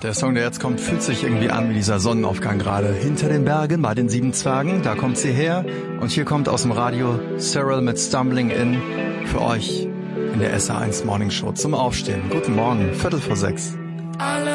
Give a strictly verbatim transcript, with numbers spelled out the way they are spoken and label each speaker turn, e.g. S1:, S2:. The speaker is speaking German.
S1: Der Song, der jetzt kommt, fühlt sich irgendwie an wie dieser Sonnenaufgang gerade. Hinter den Bergen bei den sieben Zwergen, da kommt sie her. Und hier kommt aus dem Radio Cyril mit Stumbling In für euch in der S R eins Morning Show zum Aufstehen. Guten Morgen, Viertel vor sechs.